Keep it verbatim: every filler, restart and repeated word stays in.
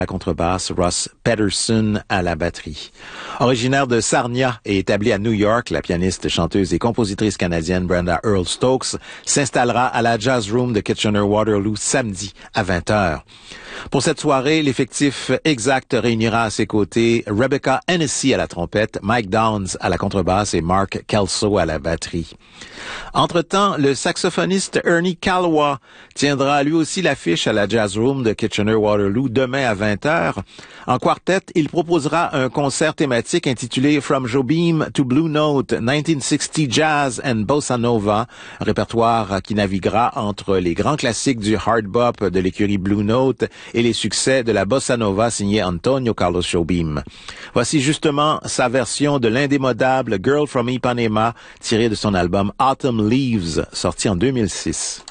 à la contrebasse, Ross Peterson à la batterie. Originaire de Sarnia et établie à New York, la pianiste, chanteuse et compositrice canadienne Brenda Earl Stokes s'installera à la Jazz Room de Kitchener-Waterloo samedi à vingt heures. Pour cette soirée, l'effectif exact réunira à ses côtés Rebecca Hennessy à la trompette, Mike Downs à la contrebasse et Mark Kelso à la batterie. Entre-temps, le saxophoniste Ernie Calwa tiendra lui aussi l'affiche à la Jazz Room de Kitchener-Waterloo demain à vingt heures. En quartet, il proposera un concert thématique intitulé From Jobim to Blue Note, nineteen sixty Jazz and Bossa Nova, un répertoire qui naviguera entre les grands classiques du hard bop de l'écurie Blue Note et les succès de la Bossa Nova signée Antonio Carlos Jobim. Voici justement sa version de l'indémodable Girl from Ipanema tirée de son album Autumn Leaves, sorti en deux mille six.